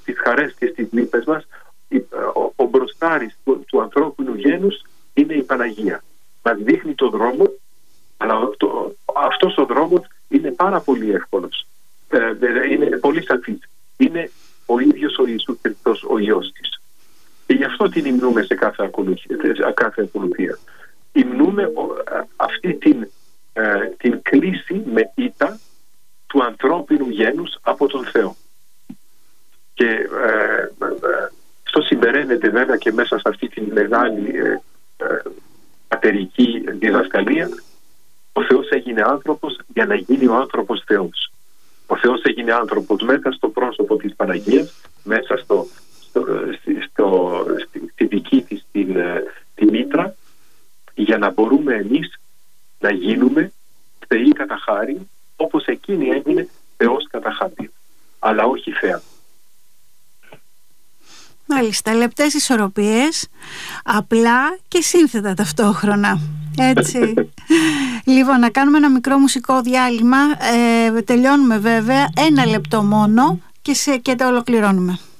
στις χαρές και στις λύπες μας, ο μπροστάρης του ανθρώπινου γένους είναι η Παναγία. Μας δείχνει τον δρόμο, αλλά αυτός ο δρόμος είναι πάρα πολύ εύκολος. Είναι πολύ σαφής. Είναι ο ίδιος ο Ιησούς Χριστός, ο Υιός της. Και γι' αυτό την υμνούμε σε κάθε ακολουθία. Υμνούμε αυτή την κλίση με ήττα του ανθρώπινου γένους από τον Θεό. Και αυτό συμπεραίνεται βέβαια και μέσα σε αυτή την μεγάλη πατερική διδασκαλία. Ο Θεός έγινε άνθρωπος για να γίνει ο άνθρωπος Θεός. Ο Θεός έγινε άνθρωπος μέσα στο πρόσωπο της Παναγίας, μέσα στη δική της τη μήτρα, για να μπορούμε εμείς να γίνουμε Θεοί κατά χάρη, όπως εκείνη έγινε Θεός κατά χάρη, αλλά όχι Θεά. Μάλιστα, λεπτές ισορροπίες, απλά και σύνθετα ταυτόχρονα. Έτσι. Λοιπόν, να κάνουμε ένα μικρό μουσικό διάλειμμα. Τελειώνουμε βέβαια, 1 λεπτό μόνο και το ολοκληρώνουμε.